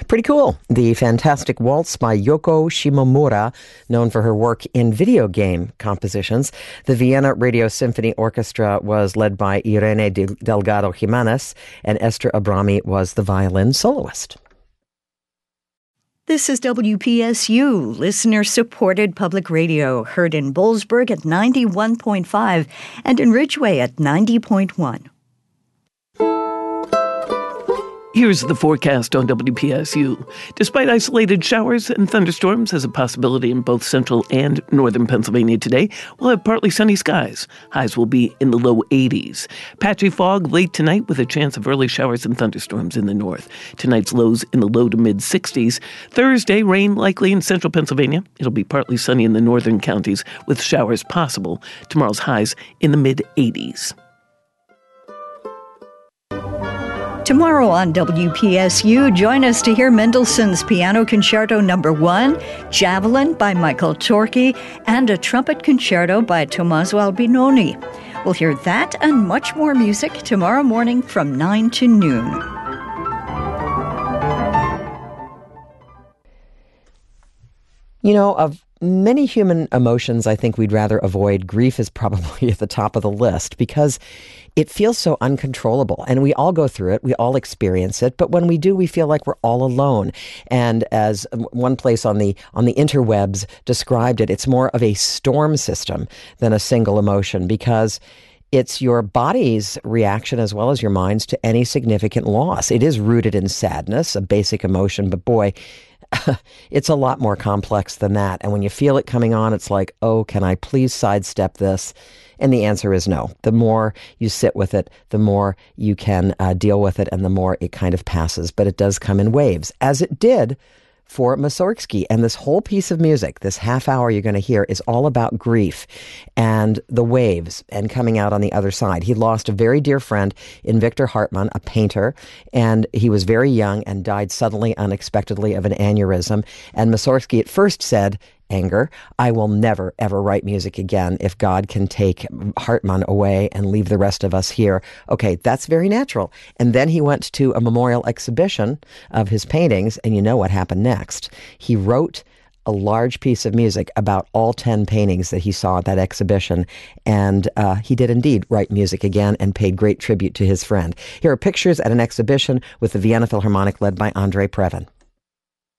Pretty cool. The Fantastic Waltz by Yoko Shimomura, known for her work in video game compositions. The Vienna Radio Symphony Orchestra was led by Irene Delgado Jimenez, and Esther Abrami was the violin soloist. This is WPSU, listener-supported public radio, heard in Boalsburg at 91.5 and in Ridgeway at 90.1. Here's the forecast on WPSU. Despite isolated showers and thunderstorms as a possibility in both central and northern Pennsylvania today, we'll have partly sunny skies. Highs will be in the low 80s. Patchy fog late tonight with a chance of early showers and thunderstorms in the north. Tonight's lows in the low to mid 60s. Thursday, rain likely in central Pennsylvania. It'll be partly sunny in the northern counties with showers possible. Tomorrow's highs in the mid 80s. Tomorrow on WPSU, join us to hear Mendelssohn's Piano Concerto No. 1, Javelin by Michael Torki, and a trumpet concerto by Tommaso Albinoni. We'll hear that and much more music tomorrow morning from 9 to noon. You know, of many human emotions, I think we'd rather avoid. Grief is probably at the top of the list because it feels so uncontrollable, and we all go through it. We all experience it, but when we do, we feel like we're all alone. And as one place on the interwebs described it, it's more of a storm system than a single emotion because it's your body's reaction as well as your mind's to any significant loss. It is rooted in sadness, a basic emotion, but boy, it's a lot more complex than that. And when you feel it coming on, it's like, oh, can I please sidestep this? And the answer is no. The more you sit with it, the more you can deal with it, and the more it kind of passes. But it does come in waves, as it did for Mussorgsky. And this whole piece of music, this half hour you're going to hear, is all about grief and the waves and coming out on the other side. He lost a very dear friend in Victor Hartmann, a painter, and he was very young and died suddenly, unexpectedly of an aneurysm. And Mussorgsky at first said, anger, I will never, ever write music again if God can take Hartmann away and leave the rest of us here. Okay, that's very natural. And then he went to a memorial exhibition of his paintings, and you know what happened next. He wrote a large piece of music about all 10 paintings that he saw at that exhibition, and he did indeed write music again and paid great tribute to his friend. Here are pictures at an exhibition with the Vienna Philharmonic led by Andrei Previn.